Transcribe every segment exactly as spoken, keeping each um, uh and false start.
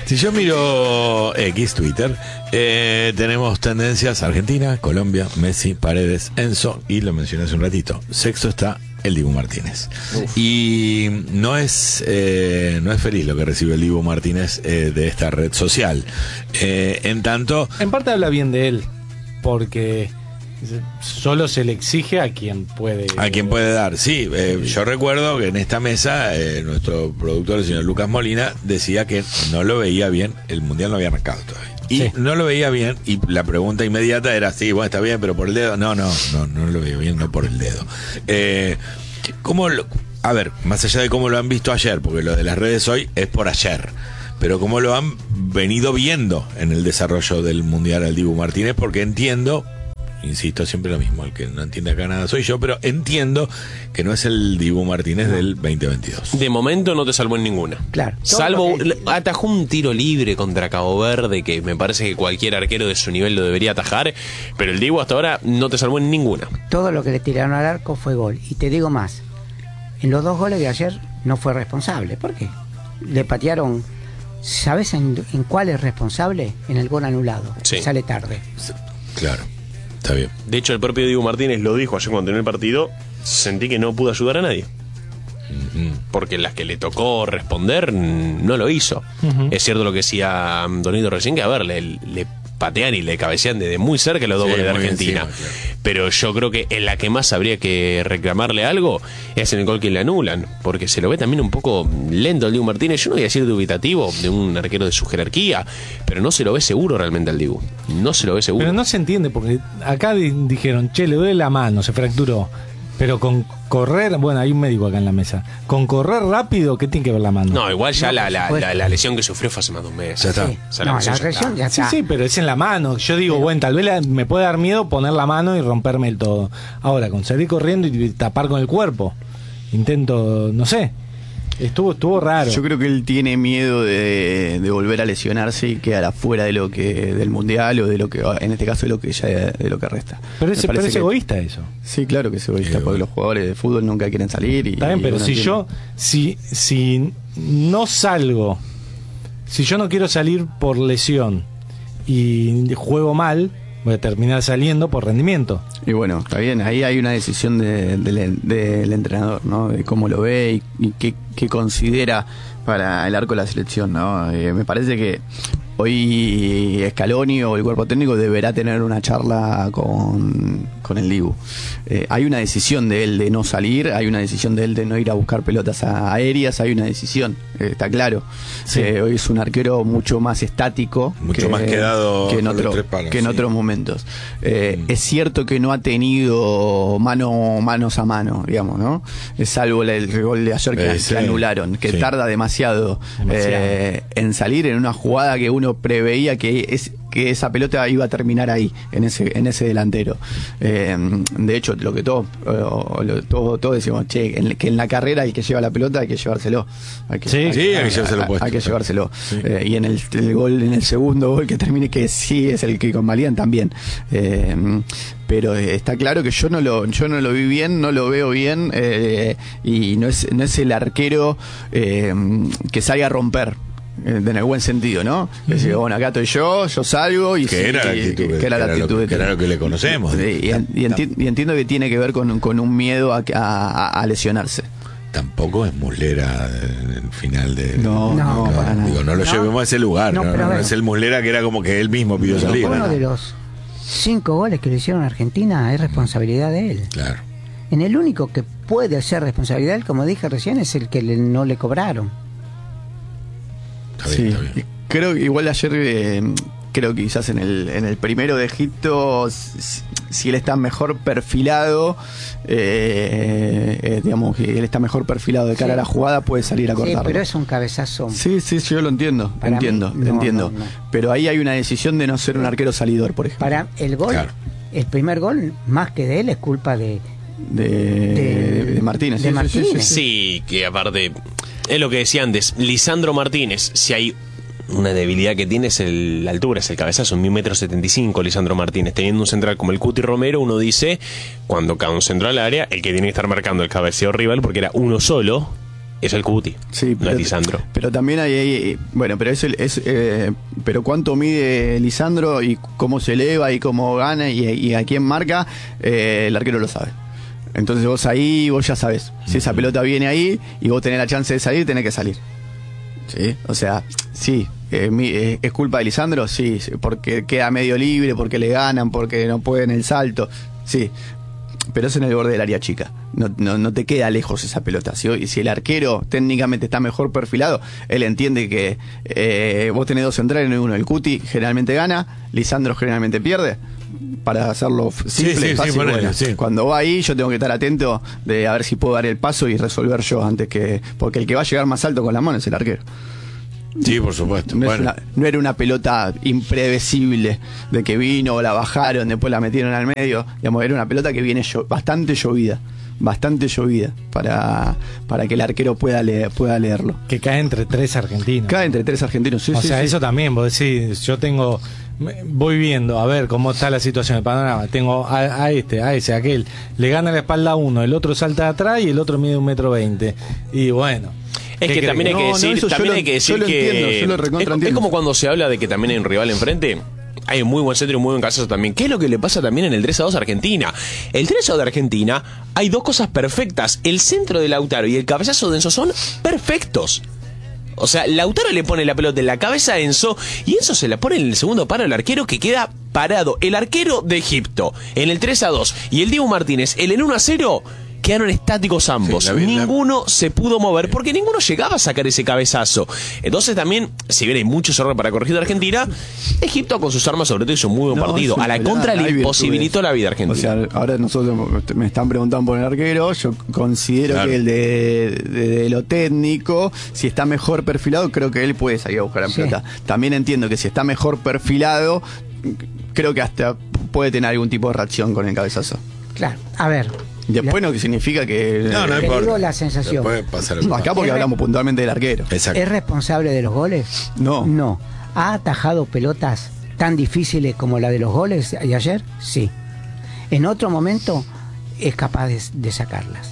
Si yo miro X, Twitter, eh, tenemos tendencias Argentina, Colombia, Messi, Paredes, Enzo, y lo mencioné hace un ratito. Sexto está el Dibu Martínez. Uf. Y no es eh, no es feliz lo que recibe el Dibu Martínez eh, de esta red social. Eh, en tanto... En parte habla bien de él, porque solo se le exige a quien puede... A quien puede dar, sí. Eh, yo recuerdo que en esta mesa eh, nuestro productor, el señor Lucas Molina, decía que no lo veía bien, el Mundial no había arrancado todavía. Y sí. no lo veía bien, y la pregunta inmediata era, sí, bueno, está bien, pero por el dedo. No, no, no, no lo veía bien, no por el dedo. Eh, ¿cómo lo, a ver, más allá de cómo lo han visto ayer, porque lo de las redes hoy es por ayer, pero cómo lo han venido viendo en el desarrollo del Mundial al Dibu Martínez, porque entiendo, insisto, siempre lo mismo, el que no entiende acá nada soy yo, pero entiendo que no es el Dibu Martínez del veinte veintidós. De momento no te salvó en ninguna. Claro. Salvo, atajó un tiro libre contra Cabo Verde, que me parece que cualquier arquero de su nivel lo debería atajar, pero el Dibu hasta ahora no te salvó en ninguna. Todo lo que le tiraron al arco fue gol. Y te digo más, en los dos goles de ayer no fue responsable. ¿Por qué? Le patearon, ¿sabes en, en cuál es responsable? En el gol anulado. Sí. Sale tarde. Claro. Está bien. De hecho, el propio Dibu Martínez lo dijo ayer cuando terminó el partido. Sentí que no pudo ayudar a nadie. Uh-huh. Porque las que le tocó responder no lo hizo. Uh-huh. Es cierto lo que decía Donito recién, que a ver, le, le patean y le cabecean desde muy cerca los dos sí, goles de Argentina. Encima, claro. Pero yo creo que en la que más habría que reclamarle algo es en el gol que le anulan, porque se lo ve también un poco lento al Dibu Martínez. Yo no voy a decir dubitativo de un arquero de su jerarquía, pero no se lo ve seguro realmente al Dibu. No se lo ve seguro. Pero no se entiende, porque acá di- dijeron, che, le duele la mano, se fracturó. Pero con correr, bueno, hay un médico acá en la mesa. Con correr rápido, ¿qué tiene que ver la mano? No, igual ya No, la, por la, supuesto. la, la lesión que sufrió fue hace más de un mes. Ya está. Sí. O sea, No, la lesión ya lesión está. ya Sí, está. sí, pero es en la mano. Yo digo, bueno, tal vez la- me puede dar miedo poner la mano y romperme el todo. Ahora, con salir corriendo y tapar con el cuerpo, intento, no sé. Estuvo estuvo raro. Yo creo que él tiene miedo de, de volver a lesionarse y quedar afuera de lo que del mundial o de lo que en este caso de lo que ya de lo que resta. Pero Me es, pero parece es que- egoísta eso. Sí, claro que es egoísta, Eh, porque los jugadores de fútbol nunca quieren salir y, Está bien, y pero uno si entiende. yo, si, si no salgo, si yo no quiero salir por lesión y juego mal, voy a terminar saliendo por rendimiento. Y bueno, está bien, ahí hay una decisión de- de- del entrenador, ¿no? De cómo lo ve y, y qué, qué considera para el arco de la selección, ¿no? Eh, me parece que hoy Scaloni o el cuerpo técnico deberá tener una charla con, con el Dibu. Eh, hay una decisión de él de no salir, hay una decisión de él de no ir a buscar pelotas a- aéreas, hay una decisión, eh, está claro. Sí. Eh, hoy es un arquero mucho más estático, Mucho más quedado que en, con los otro- tres palos, que en sí. otros momentos. Eh, Mm. Es cierto que no ha tenido mano manos a mano, digamos, ¿no? Salvo el, el gol de ayer que, Eh, que sí. anularon, que Sí. tarda demasiado, Demasiado. eh, en salir en una jugada que uno preveía que es que esa pelota iba a terminar ahí, en ese en ese delantero. Eh, de hecho, lo que todos eh, lo- todos todos decimos, che, en- que en la carrera el que lleva la pelota hay que llevárselo. Hay que, Sí. hay, Sí, hay que llevárselo puesto. hay que llevárselo. Sí. Eh, y en el, el gol, en el segundo gol que termine, que sí es el que convalidan también. Eh, pero eh, está claro que yo no lo yo no lo vi bien, no lo veo bien, eh, y no es no es el arquero eh, que salga a romper, eh, en el buen sentido, ¿no? Que decir, bueno, acá estoy yo, yo salgo y Que sí, era la y- actitud, que, que era la que era lo actitud que- de que era lo que le conocemos. Sí, y, en- y enti- y entiendo que tiene que ver con, con un miedo a, a- a lesionarse. Tampoco es Muslera el final de... No, no, para nada. Digo, no lo No. llevemos a ese lugar. No, No, pero a no, ver. es el Muslera que era como que él mismo pidió salir. Uno de los cinco goles que le hicieron a Argentina es responsabilidad de él. Claro. En el único que puede ser responsabilidad de él, como dije recién, es el que le- no le cobraron. Está bien, Sí, está bien. creo que igual ayer, eh, creo que quizás en el, en el primero de Egipto, si, si él está mejor perfilado, eh, eh, digamos que él está mejor perfilado de cara Sí. a la jugada, puede salir a Sí, cortarlo. pero es un cabezazo. Sí, sí, sí, yo lo entiendo, Para entiendo, mí, no, entiendo. no, no. Pero ahí hay una decisión de no ser un arquero salidor, por ejemplo. Para el gol, Claro. el primer gol, más que de él, es culpa de... De, de, de Martínez. de sí, sí, sí, Martínez. sí. Sí, que aparte, es lo que decía antes, Lisandro Martínez, si hay una debilidad que tiene es el- la altura, es el cabezazo, un metro setenta y cinco Lisandro Martínez. Teniendo un central como el Cuti Romero, uno dice, cuando cae un centro al área, el que tiene que estar marcando el cabeceo rival, porque era uno solo, es el Cuti, Sí, no es Lisandro. Pero también hay, hay- bueno, pero es, el- es eh, pero cuánto mide Lisandro y cómo se eleva y cómo gana y, y a quién marca, eh, el arquero lo sabe. Entonces vos ahí, vos ya sabés, si esa pelota viene ahí y vos tenés la chance de salir, tenés que salir. ¿Sí? O sea, sí, eh, mi- eh, es culpa de Lisandro, sí, sí, porque queda medio libre, porque le ganan, porque no pueden el salto, sí. Pero es en el borde del área chica. No, no, no te queda lejos esa pelota. Si, si el arquero técnicamente está mejor perfilado, él entiende que eh, vos tenés dos centrales, no hay uno. El Cuti generalmente gana, Lisandro generalmente pierde. Para hacerlo f- Sí, simple, sí, sí, fácil, ponele, bueno, sí. cuando va ahí yo tengo que estar atento de a ver si puedo dar el paso y resolver yo antes que... Porque el que va a llegar más alto con la mano es el arquero. Sí, por supuesto. No, es Bueno, una- no era una pelota imprevisible de que vino o la bajaron, después la metieron al medio. Digamos, era una pelota que viene llo- bastante llovida, bastante llovida para, para que el arquero pueda, leer, pueda leerlo. Que cae entre tres argentinos. Cae entre tres argentinos, sí, o sí, sea, sí. eso también, vos decís, yo tengo, me- voy viendo a ver cómo está la situación, el panorama, tengo a, a este, a ese, a aquel, le gana la espalda a uno, el otro salta de atrás y el otro mide un metro veinte. Y bueno. Es ¿qué que crees? también hay No, que no, decir, eso yo también lo- hay que yo decir lo que entiendo, yo lo es, recontra es entiendo. como cuando se habla de que también hay un rival enfrente. Hay un muy buen centro y un muy buen cabezazo también. ¿Qué es lo que le pasa también en el tres a dos Argentina? El tres a dos de Argentina hay dos cosas perfectas. El centro de Lautaro y el cabezazo de Enzo son perfectos. O sea, Lautaro le pone la pelota en la cabeza a Enzo y Enzo se la pone en el segundo paro al arquero que queda parado. El arquero de Egipto en el tres a dos y el Dibu Martínez en el uno a cero quedaron estáticos ambos. Sí, la vi- la- ninguno se pudo mover porque ninguno llegaba a sacar ese cabezazo. Entonces también, si bien hay muchos errores para corregir de Argentina, Egipto con sus armas sobre todo hizo un muy buen No, partido. es un A la pelado, contra hay le virtudes. imposibilitó la vida a Argentina. O sea, ahora nosotros me están preguntando por el arquero. Yo considero Claro. que el de, de- de lo técnico, si está mejor perfilado, creo que él puede salir a buscar la Sí. pelota. También entiendo que si está mejor perfilado, creo que hasta puede tener algún tipo de reacción con el cabezazo. Claro, a ver. Después no que significa que... no, no Te importa. digo la sensación. Puede pasar algo. Acá porque Es- hablamos puntualmente del arquero. Exacto. ¿Es responsable de los goles? No. No. ¿Ha atajado pelotas tan difíciles como la de los goles de ayer? Sí. En otro momento es capaz de, de sacarlas.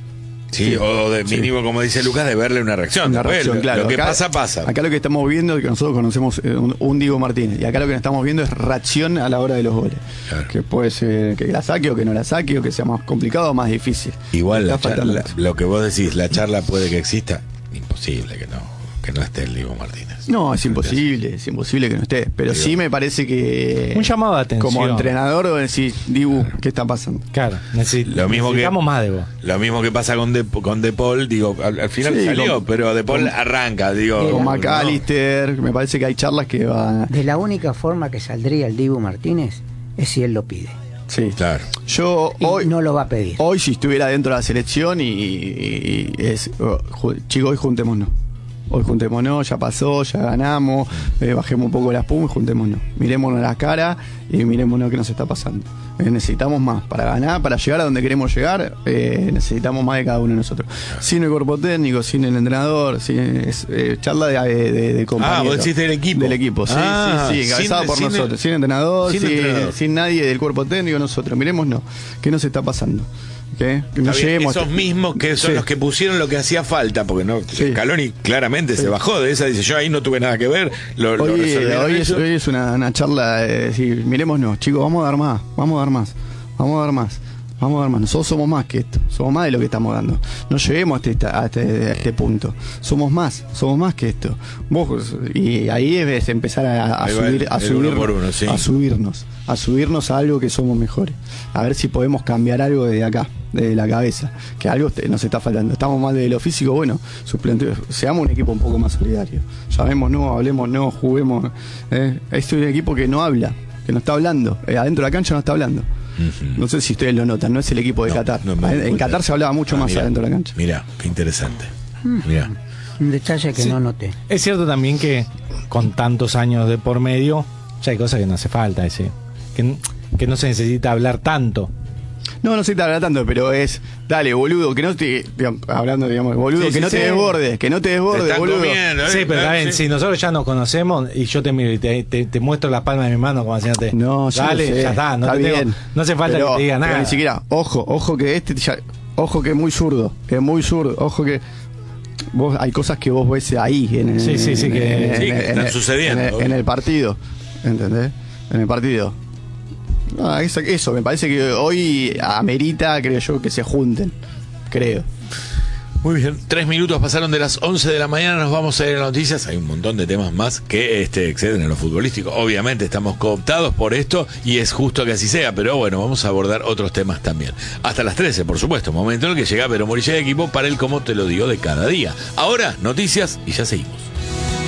Sí, o de mínimo, como dice Lucas, de verle una reacción. Una Después, reacción, lo- claro. Lo que Acá- pasa, pasa. Acá lo que estamos viendo es que nosotros conocemos eh, un, un Diego Martínez. Y acá lo que estamos viendo es reacción a la hora de los goles. Claro. Que puede ser que la saque o que no la saque, o que sea más complicado o más difícil. Igual la Está faltando charla, eso. lo que vos decís, la charla puede que exista. Imposible que no, que no esté el Diego Martínez. No, es imposible, es imposible que no esté. Pero Digo, sí me parece que. Un llamado de atención. Como entrenador, vos decís, Dibu, ¿qué está pasando? Claro, necesi- Lo mismo que- necesitamos más de vos. Lo mismo que pasa con De, con De Paul, digo, al, al final Sí, salió, con- pero De Paul con- arranca, digo. Con Con no. McAllister, me parece que hay charlas que van. De la única forma que saldría el Dibu Martínez es si él lo pide. Sí. Claro. Yo Y hoy. no lo va a pedir. Hoy, si estuviera dentro de la selección y, y- y es. oh, ju- chicos, hoy juntémonos. Hoy juntémonos, ya pasó, ya ganamos, eh, bajemos un poco la espuma y juntémonos. Mirémonos la cara y mirémonos qué nos está pasando. Eh, necesitamos más para ganar, para llegar a donde queremos llegar, eh, necesitamos más de cada uno de nosotros. Sin el cuerpo técnico, sin el entrenador, sin es, eh, charla de, de, de compañeros. Ah, vos decís del equipo. Del equipo, sí, Ah, sí, sí, encabezado sin- por sin- nosotros, sin entrenador, sin sin, entrenador. sin nadie del cuerpo técnico, nosotros. Mirémonos, ¿qué nos está pasando? ¿Qué? Que no Está bien, lleguemos esos hasta- mismos que son Sí. los que pusieron lo que hacía falta, porque no, Sí. Scaloni claramente se bajó de esa, dice yo ahí no tuve nada que ver, lo, lo Hoy, resolvieron hoy es, ellos. hoy es una, una charla de decir, mirémonos, chicos, vamos a dar más, vamos a dar más, vamos a dar más, vamos a dar más. Nosotros somos más que esto, somos más de lo que estamos dando. No lleguemos hasta este, a este, a este punto. Somos más, somos más que esto. Vos, y ahí es empezar a, a Ahí va subir, el- a, el subir uno por uno, sí. a subirnos, a subirnos a algo que somos mejores. A ver si podemos cambiar algo desde acá, desde la cabeza, que algo te- nos está faltando. Estamos mal de lo físico, bueno, suplente, seamos un equipo un poco más solidario. Llamemos no, hablemos no, juguemos. Eh. Este es un equipo que no habla, que no está hablando. Eh, adentro de la cancha no está hablando. Ujú. No sé si ustedes lo notan, no es el equipo de No, Qatar. no me doy en cuenta. Qatar se hablaba mucho Ah, más mirá, adentro de la cancha. Mirá, qué interesante. Mirá. Un detalle que Sí. no noté. Es cierto también que con tantos años de por medio, ya hay cosas que no hace falta, ese, que, que no se necesita hablar tanto. No, no sé si te habla tanto, pero es, dale, boludo, que no te, digamos, hablando, digamos, boludo, Sí, que sí, no sí. te desbordes, que no te Te desbordes, están boludo. comiendo, ¿eh? Sí, pero está bien, Sí. si nosotros ya nos conocemos y yo te miro y te, te, te muestro la palma de mi mano como haciéndote, No, yo dale, lo sé, ya está, no, está te tengo- bien. no hace falta Pero- que te diga pero nada. Ni siquiera, ojo, ojo que este, ya- ojo que es muy zurdo, que es muy zurdo, ojo que vos hay cosas que vos ves ahí en el, Sí, sí, sí, que- en- sí, que en- están en- sucediendo, en el, obvio. en el partido, ¿entendés? En el partido. Ah, eso, eso, me parece que hoy amerita, creo yo, que se junten, creo. Muy bien, tres minutos pasaron de las once de la mañana, nos vamos a ir a las noticias. Hay un montón de temas más que este, exceden a lo futbolístico. Obviamente estamos cooptados por esto y es justo que así sea, pero bueno, vamos a abordar otros temas también. Hasta las trece, por supuesto, momento en el que llega Pero Morilla de Equipo para el Como Te Lo Digo de cada día. Ahora, noticias y ya seguimos.